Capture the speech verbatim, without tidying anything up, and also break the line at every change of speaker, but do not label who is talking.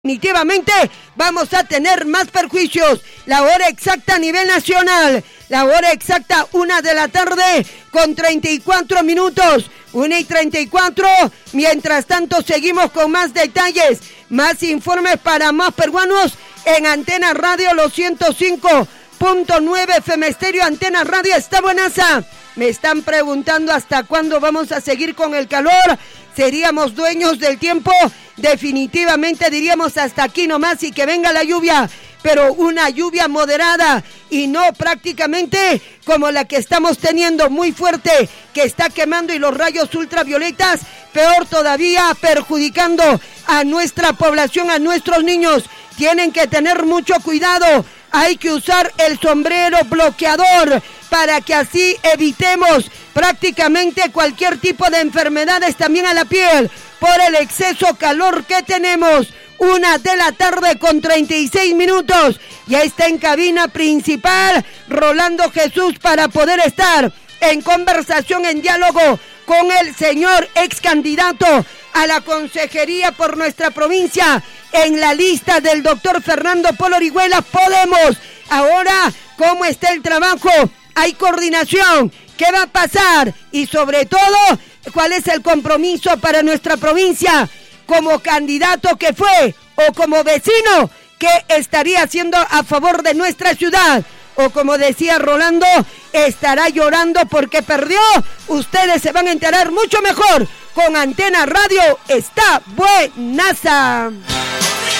Definitivamente vamos a tener más perjuicios. La hora exacta a nivel nacional, la hora exacta una de la tarde con treinta y cuatro minutos, una y treinta y cuatro. Mientras tanto seguimos con más detalles, más informes para más peruanos en Antena Radio, los ciento cinco punto nueve F M Estéreo. Antena Radio está buenaza. Me están preguntando hasta cuándo vamos a seguir con el calor. Seríamos dueños del tiempo. Definitivamente diríamos hasta aquí nomás y que venga la lluvia, pero una lluvia moderada y no prácticamente como la que estamos teniendo, muy fuerte, que está quemando, y los rayos ultravioletas, peor todavía, perjudicando a nuestra población, a nuestros niños. Tienen que tener mucho cuidado. Hay que usar el sombrero bloqueador para que así evitemos prácticamente cualquier tipo de enfermedades también a la piel por el exceso calor que tenemos. Una de la tarde con treinta y seis minutos. Ya está en cabina principal Rolando Jesús para poder estar en conversación, en diálogo con el señor ex candidato a la consejería por nuestra provincia en la lista del doctor Fernando Polo Orihuela. Podemos. Ahora, ¿cómo está el trabajo? ¿Hay coordinación? ¿Qué va a pasar? Y sobre todo, ¿cuál es el compromiso para nuestra provincia como candidato que fue o como vecino que estaría haciendo a favor de nuestra ciudad? O como decía Rolando, estará llorando porque perdió. Ustedes se van a enterar mucho mejor con Antena Radio. Está buenaza.